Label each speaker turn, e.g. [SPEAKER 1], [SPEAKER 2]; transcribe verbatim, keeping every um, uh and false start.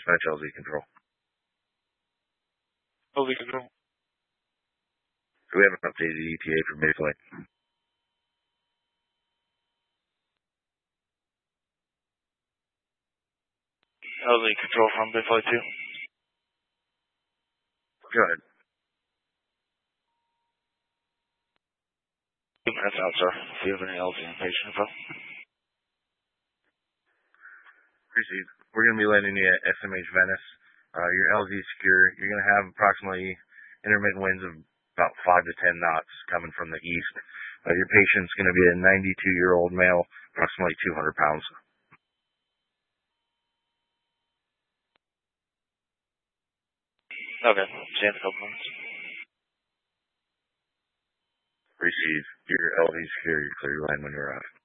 [SPEAKER 1] Dispatch L Z Control.
[SPEAKER 2] L Z Control.
[SPEAKER 1] We have an updated E T A for mid-flight.
[SPEAKER 2] L Z Control from mid-flight two.
[SPEAKER 1] Go ahead.
[SPEAKER 2] Two minutes out, sir. If you have any L Z and patient info.
[SPEAKER 1] Proceed. We're going to be landing you at S M H Venice. Uh, your L Z is secure. You're going to have approximately intermittent winds of about five to ten knots coming from the east. Uh, your patient's going to be a ninety-two-year-old male, approximately two hundred pounds.
[SPEAKER 2] Okay. See you in a couple minutes.
[SPEAKER 1] Receive. Your L Z secure. You're clear to land when you arrive.